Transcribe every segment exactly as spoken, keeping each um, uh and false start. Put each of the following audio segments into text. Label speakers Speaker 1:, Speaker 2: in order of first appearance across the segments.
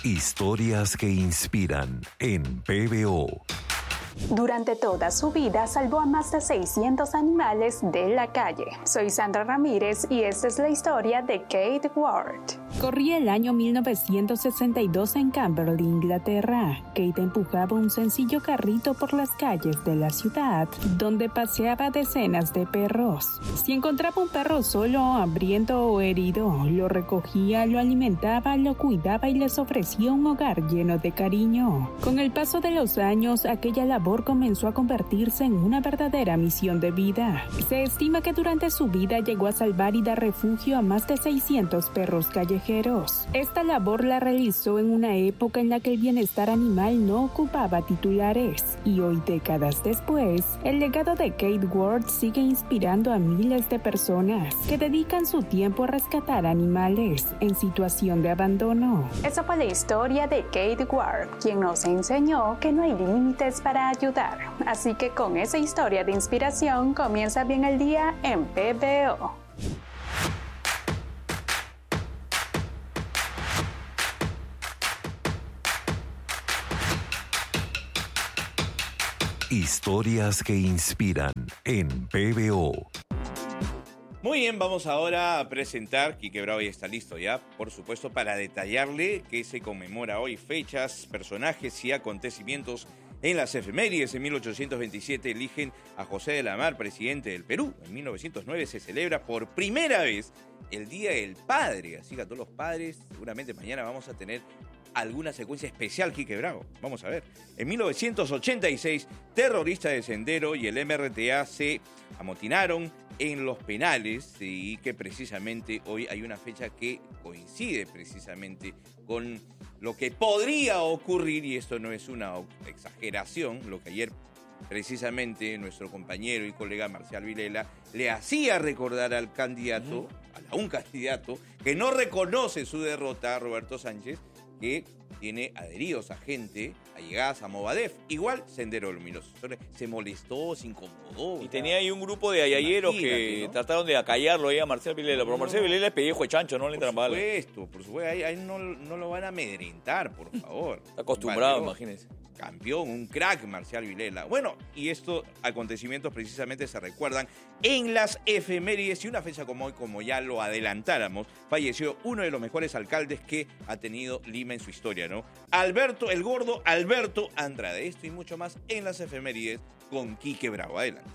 Speaker 1: Historias que inspiran en P B O.
Speaker 2: Durante toda su vida salvó a más de seiscientos animales de la calle. Soy Sandra Ramírez y esta es la historia de Kate Ward. Corría el año mil novecientos sesenta y dos en Camberley, Inglaterra. Kate empujaba un sencillo carrito por las calles de la ciudad, donde paseaba decenas de perros. Si encontraba un perro solo, hambriento o herido, lo recogía, lo alimentaba, lo cuidaba y les ofrecía un hogar lleno de cariño. Con el paso de los años, aquella labor comenzó a convertirse en una verdadera misión de vida. Se estima que durante su vida llegó a salvar y dar refugio a más de seiscientos perros callejeros. Esta labor la realizó en una época en la que el bienestar animal no ocupaba titulares, y hoy, décadas después, el legado de Kate Ward sigue inspirando a miles de personas que dedican su tiempo a rescatar animales en situación de abandono. Esa fue la historia de Kate Ward, quien nos enseñó que no hay límites para ayudar. Así que con esa historia de inspiración comienza bien el día en P B O.
Speaker 1: Historias que inspiran en P B O.
Speaker 3: Muy bien, vamos ahora a presentar, Quique Bravo ya está listo ya, por supuesto, para detallarle qué se conmemora hoy, fechas, personajes y acontecimientos en las efemérides. En mil ochocientos veintisiete eligen a José de la Mar presidente del Perú. En mil novecientos nueve se celebra por primera vez el Día del Padre, así que a todos los padres, seguramente mañana vamos a tener alguna secuencia especial, Quique Bravo. Vamos a ver. En mil novecientos ochenta y seis, terroristas de Sendero y el M R T A se amotinaron en los penales, y que precisamente hoy hay una fecha que coincide precisamente con lo que podría ocurrir, y esto no es una exageración, lo que ayer precisamente nuestro compañero y colega Marcial Vilela le hacía recordar al candidato, a un candidato que no reconoce su derrota, Roberto Sánchez, que tiene adheridos a gente allegadas a Movadef, igual Sendero Luminoso. Se molestó, se incomodó.
Speaker 4: Y tenía ahí un grupo de ayayeros que ¿no? trataron de acallarlo ahí a Marcial Vilela, pero no, Marcial no, Vilela es pellejo de chancho, no le entran balas.
Speaker 3: Por supuesto, por supuesto, ahí, ahí no, no lo van a amedrentar, por favor.
Speaker 4: Está acostumbrado, imagínense.
Speaker 3: Campeón, un crack, Marcial Vilela. Bueno, y estos acontecimientos precisamente se recuerdan en las efemérides, y una fecha como hoy, como ya lo adelantáramos, falleció uno de los mejores alcaldes que ha tenido Lima en su historia, ¿no? Alberto, el gordo Alberto Andrade. Esto y mucho más en las efemérides con Quique Bravo. Adelante.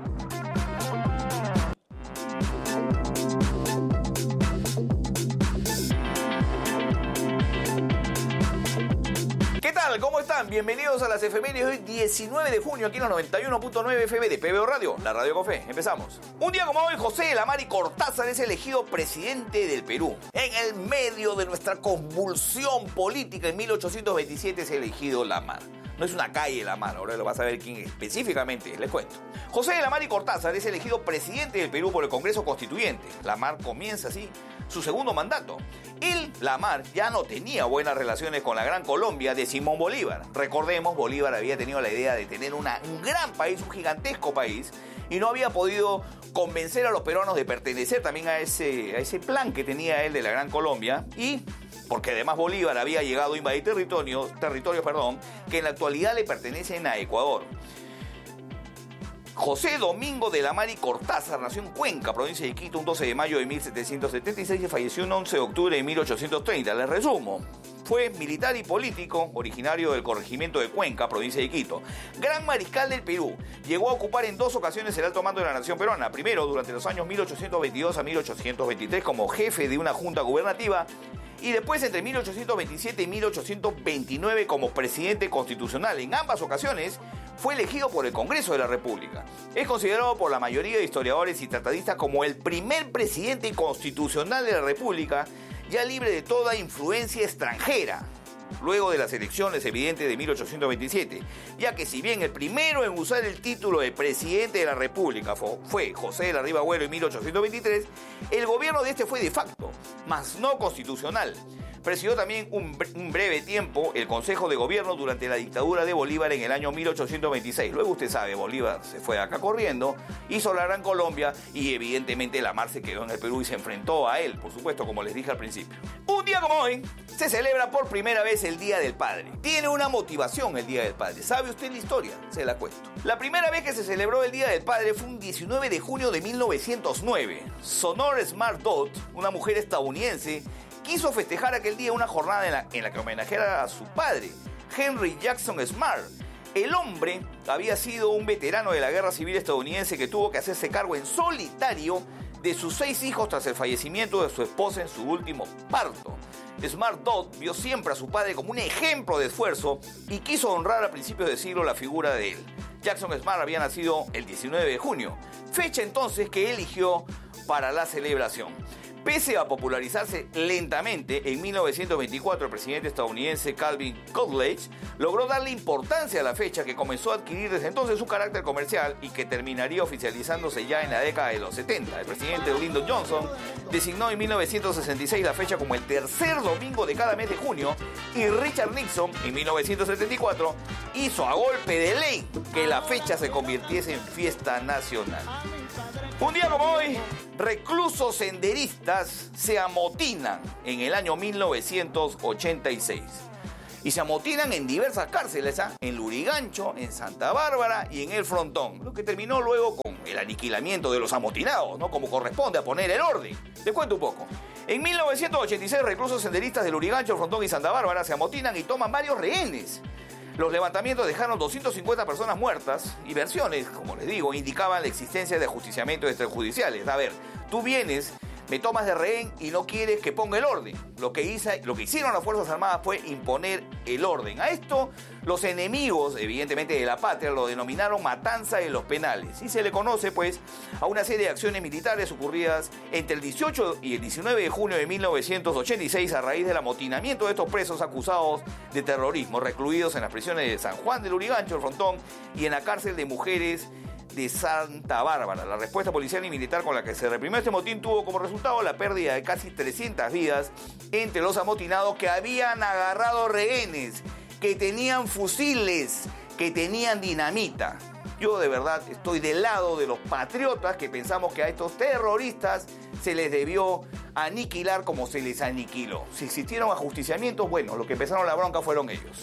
Speaker 4: ¿Qué tal? ¿Cómo están? Bienvenidos a las efemérides de hoy, diecinueve de junio, aquí en los noventa y uno punto nueve F M de P B O Radio, la radio con fe. Empezamos. Un día como hoy, José de la Mar y Cortázar es elegido presidente del Perú. En el medio de nuestra convulsión política, en mil ochocientos veintisiete es elegido La Mar. No es una calle La Mar, ahora lo vas a ver quién específicamente es, les cuento. José de la Mar y Cortázar es elegido presidente del Perú por el Congreso Constituyente. La Mar comienza así su segundo mandato. Él, La Mar, ya no tenía buenas relaciones con la Gran Colombia de Simón Bolívar. Recordemos, Bolívar había tenido la idea de tener una, un gran país, un gigantesco país, y no había podido convencer a los peruanos de pertenecer también a ese, a ese plan que tenía él de la Gran Colombia, y porque además Bolívar había llegado a invadir territorios, territorios perdón, que en la actualidad le pertenecen a Ecuador. José Domingo de la Mar y Cortázar nació en Cuenca, provincia de Quito, un doce de mayo de mil setecientos setenta y seis y falleció un once de octubre de mil ochocientos treinta. Les resumo. Fue militar y político, originario del corregimiento de Cuenca, provincia de Quito. Gran mariscal del Perú. Llegó a ocupar en dos ocasiones el alto mando de la nación peruana. Primero, durante los años mil ochocientos veintidós a mil ochocientos veintitrés como jefe de una junta gubernativa, y después entre mil ochocientos veintisiete y mil ochocientos veintinueve como presidente constitucional. En ambas ocasiones fue elegido por el Congreso de la República. Es considerado por la mayoría de historiadores y tratadistas como el primer presidente constitucional de la República, ya libre de toda influencia extranjera, luego de las elecciones evidentes de mil ochocientos veintisiete, ya que si bien el primero en usar el título de presidente de la República fue José de la Riva Agüero en mil ochocientos veintitrés, el gobierno de este fue de facto, mas no constitucional. Presidió también un, un breve tiempo el Consejo de Gobierno durante la dictadura de Bolívar en el año mil ochocientos veintiséis. Luego usted sabe, Bolívar se fue acá corriendo, hizo la Gran Colombia y evidentemente La Mar se quedó en el Perú y se enfrentó a él, por supuesto, como les dije al principio. Un día como hoy, se celebra por primera vez el Día del Padre. Tiene una motivación el Día del Padre. ¿Sabe usted la historia? Se la cuento. La primera vez que se celebró el Día del Padre fue un diecinueve de junio de mil novecientos nueve. Sonor Smart Dodd, una mujer estadounidense, quiso festejar aquel día una jornada en la, en la que homenajeara a su padre, Henry Jackson Smart. El hombre había sido un veterano de la Guerra Civil estadounidense que tuvo que hacerse cargo en solitario de sus seis hijos tras el fallecimiento de su esposa en su último parto. Smart Dodd vio siempre a su padre como un ejemplo de esfuerzo y quiso honrar a principios de siglo la figura de él. Jackson Smart había nacido el diecinueve de junio, fecha entonces que eligió para la celebración. Pese a popularizarse lentamente, en mil novecientos veinticuatro el presidente estadounidense Calvin Coolidge logró darle importancia a la fecha que comenzó a adquirir desde entonces un carácter comercial y que terminaría oficializándose ya en la década de los setenta. El presidente Lyndon Johnson designó en mil novecientos sesenta y seis la fecha como el tercer domingo de cada mes de junio y Richard Nixon en mil novecientos setenta y cuatro hizo a golpe de ley que la fecha se convirtiese en fiesta nacional. Un día como hoy, reclusos senderistas se amotinan en el año mil novecientos ochenta y seis. Y se amotinan en diversas cárceles, ¿eh? En Lurigancho, en Santa Bárbara y en El Frontón, lo que terminó luego con el aniquilamiento de los amotinados, ¿no? Como corresponde a poner el orden. Les cuento un poco. En mil novecientos ochenta y seis, reclusos senderistas de Lurigancho, El Frontón y Santa Bárbara se amotinan y toman varios rehenes. Los levantamientos dejaron doscientas cincuenta personas muertas y versiones, como les digo, indicaban la existencia de ajusticiamientos extrajudiciales. A ver, tú vienes, me tomas de rehén y no quieres que ponga el orden. Lo que, hizo, lo que hicieron las Fuerzas Armadas fue imponer el orden. A esto, los enemigos, evidentemente, de la patria lo denominaron matanza en los penales. Y se le conoce, pues, a una serie de acciones militares ocurridas entre el dieciocho y el diecinueve de junio de mil novecientos ochenta y seis a raíz del amotinamiento de estos presos acusados de terrorismo, recluidos en las prisiones de San Juan del Lurigancho, El Frontón, y en la cárcel de mujeres de Santa Bárbara. La respuesta policial y militar con la que se reprimió este motín tuvo como resultado la pérdida de casi trescientas vidas entre los amotinados que habían agarrado rehenes, que tenían fusiles, que tenían dinamita. Yo de verdad estoy del lado de los patriotas que pensamos que a estos terroristas se les debió aniquilar como se les aniquiló. Si existieron ajusticiamientos, bueno, los que empezaron la bronca fueron ellos.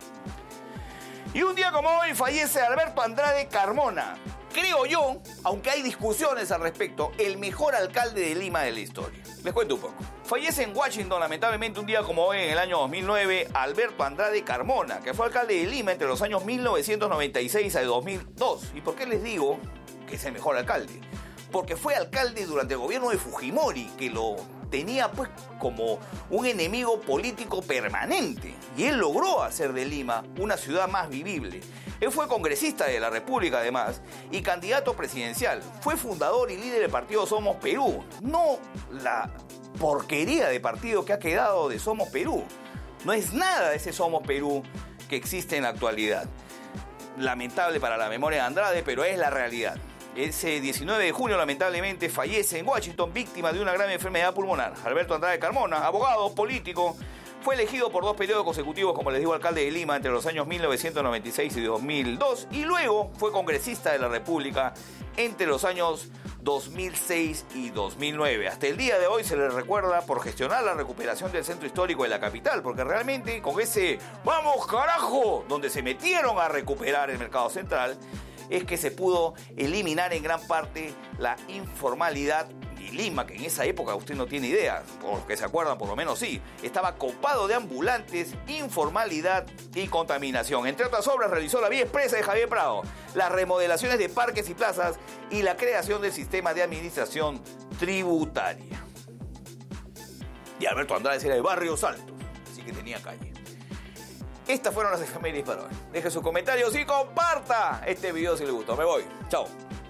Speaker 4: Y un día como hoy fallece Alberto Andrade Carmona. Creo yo, aunque hay discusiones al respecto, el mejor alcalde de Lima de la historia. Les cuento un poco. Fallece en Washington, lamentablemente, un día como hoy, en el año dos mil nueve, Alberto Andrade Carmona, que fue alcalde de Lima entre los años mil novecientos noventa y seis a dos mil dos. ¿Y por qué les digo que es el mejor alcalde? Porque fue alcalde durante el gobierno de Fujimori, que lo tenía pues como un enemigo político permanente. Y él logró hacer de Lima una ciudad más vivible. Él fue congresista de la República, además, y candidato presidencial. Fue fundador y líder del partido Somos Perú. No la porquería de partido que ha quedado de Somos Perú. No es nada de ese Somos Perú que existe en la actualidad. Lamentable para la memoria de Andrade, pero es la realidad. Ese diecinueve de junio, lamentablemente, fallece en Washington víctima de una grave enfermedad pulmonar. Alberto Andrade Carmona, abogado, político, fue elegido por dos periodos consecutivos, como les digo, alcalde de Lima entre los años mil novecientos noventa y seis y dos mil dos, y luego fue congresista de la República entre los años dos mil seis y dos mil nueve. Hasta el día de hoy se le recuerda por gestionar la recuperación del centro histórico de la capital, porque realmente con ese ¡vamos carajo!, donde se metieron a recuperar el mercado central, es que se pudo eliminar en gran parte la informalidad. Y Lima, que en esa época usted no tiene idea, por que se acuerdan por lo menos sí, estaba copado de ambulantes, informalidad y contaminación. Entre otras obras realizó la vía expresa de Javier Prado, las remodelaciones de parques y plazas y la creación del sistema de administración tributaria. Y Alberto Andrade era de Barrios Altos, así que tenía calle. Estas fueron las efemérides para hoy. Deje sus comentarios y comparta este video si le gustó. Me voy. Chao.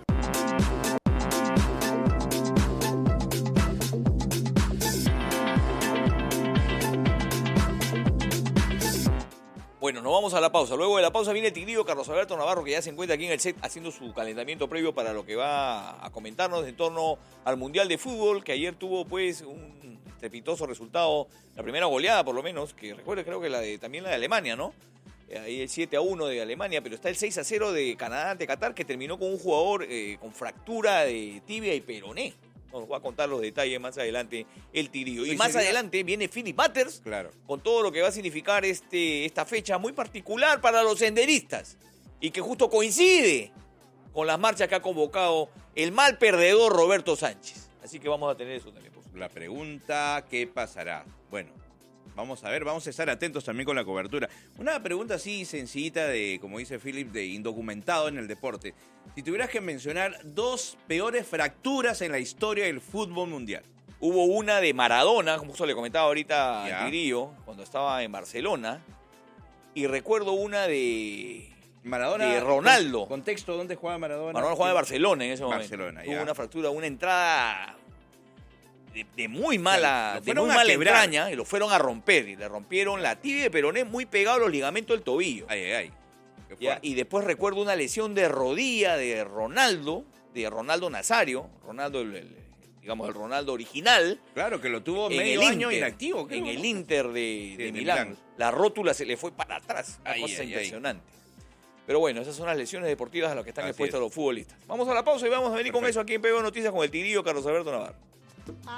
Speaker 4: Bueno, nos vamos a la pausa. Luego de la pausa viene el tigrillo Carlos Alberto Navarro, que ya se encuentra aquí en el set haciendo su calentamiento previo para lo que va a comentarnos en torno al Mundial de Fútbol, que ayer tuvo pues un estrepitoso resultado, la primera goleada por lo menos, que recuerdo creo que la de también la de Alemania, ¿no? Ahí el siete a uno de Alemania, pero está el seis a cero de Canadá ante Qatar, que terminó con un jugador eh, con fractura de tibia y peroné. Nos va a contar los detalles más adelante el Tigrillo. Y
Speaker 3: Sí,
Speaker 4: más
Speaker 3: sería-
Speaker 4: adelante viene Philip Butters
Speaker 3: Claro.
Speaker 4: con todo lo que va a significar este, esta fecha muy particular para los senderistas y que justo coincide con las marchas que ha convocado el mal perdedor Roberto Sánchez. Así que vamos a tener eso también. Por supuesto.
Speaker 3: La pregunta, ¿qué pasará? Bueno, vamos a ver, vamos a estar atentos también con la cobertura. Una pregunta así sencillita de, como dice Philip, de indocumentado en el deporte. Si tuvieras que mencionar dos peores fracturas en la historia del fútbol mundial.
Speaker 4: Hubo una de Maradona, como se le comentaba ahorita
Speaker 3: Ya.
Speaker 4: al Tigrillo, cuando estaba en Barcelona. Y recuerdo una de...
Speaker 3: Maradona.
Speaker 4: De Ronaldo.
Speaker 3: con- Contexto, ¿dónde juega Maradona?
Speaker 4: Maradona jugaba en Barcelona en ese momento.
Speaker 3: Barcelona,
Speaker 4: Tuvo
Speaker 3: ya.
Speaker 4: una fractura, una entrada de, de muy mala,
Speaker 3: Lo
Speaker 4: de
Speaker 3: fueron
Speaker 4: muy
Speaker 3: a
Speaker 4: mala
Speaker 3: quebrar.
Speaker 4: entraña y lo fueron a romper. Y le rompieron la tibia de peroné muy pegado a los ligamentos del tobillo.
Speaker 3: Ay, ay, ay. Qué
Speaker 4: Ya,
Speaker 3: fuerte.
Speaker 4: y después recuerdo una lesión de rodilla de Ronaldo, de Ronaldo Nazario, Ronaldo, el, el- digamos, el Ronaldo original,
Speaker 3: Claro, que lo tuvo
Speaker 4: en
Speaker 3: medio
Speaker 4: el
Speaker 3: año
Speaker 4: Inter,
Speaker 3: inactivo. creo,
Speaker 4: en
Speaker 3: ¿no?
Speaker 4: el Inter de, de
Speaker 3: de
Speaker 4: Milán.
Speaker 3: Milán.
Speaker 4: La rótula se le fue para atrás, una
Speaker 3: Ay,
Speaker 4: cosa
Speaker 3: ay, ay.
Speaker 4: impresionante. Pero bueno, esas son las lesiones deportivas a las que están
Speaker 3: Así
Speaker 4: expuestos
Speaker 3: es.
Speaker 4: los futbolistas. Vamos a la pausa y vamos a venir con
Speaker 3: Perfecto.
Speaker 4: eso aquí en P B Noticias con el Tigrillo Carlos Alberto Navarro.